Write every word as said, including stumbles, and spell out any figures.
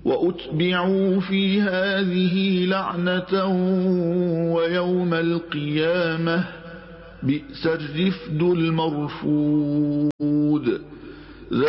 وأتبعوا في هذه لعنة ويوم القيامة بئس الرفد المرفود